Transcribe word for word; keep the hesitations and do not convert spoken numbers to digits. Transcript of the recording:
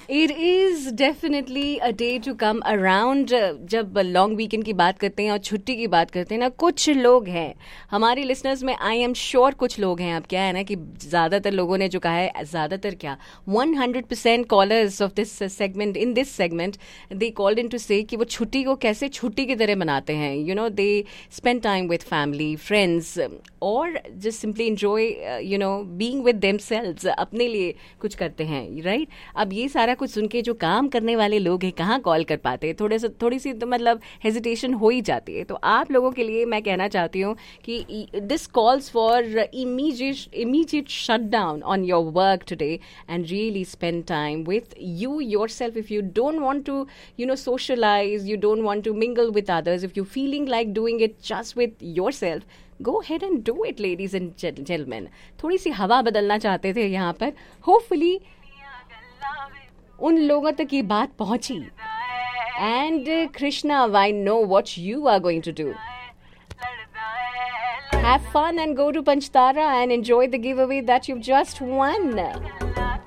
It is definitely a day to come around. जब long weekend की बात करते हैं और छुट्टी की बात करते हैं ना, कुछ लोग हैं हमारे लिसनर्स में, आई एम श्योर कुछ लोग हैं. अब क्या है ना कि ज्यादातर लोगों ने जो कहा है, ज्यादातर क्या, one hundred percent callers of this segment, in this segment, they called in to से कि वो छुट्टी को कैसे छुट्टी की तरह मनाते हैं. You know, they spend time with family, friends, और just simply enjoy, you know, being with themselves. अपने लिए कुछ करते हैं, राइट? अब ये सारा कुछ सुन के जो काम करने वाले लोग हैं कहाँ कॉल कर पाते हैं, थोड़े से थोड़ी सी तो मतलब हेजिटेशन हो ही जाती है. तो आप लोगों के लिए मैं कहना चाहती हूँ कि this calls for immediate immediate shut down on your work today and really spend time with you yourself. If you don't want to, you know, socialize, you don't want to mingle with others, if you're feeling like doing it just with yourself, go ahead and do it, ladies and gen- gentlemen. थोड़ी सी हवा बदलना चाहते थे यहाँ पर. Hopefully उन लोगों तक ये बात पहुंची. And Krishna, I know what you are going to do. Have fun and go to Panchtara and enjoy the giveaway that you've just won.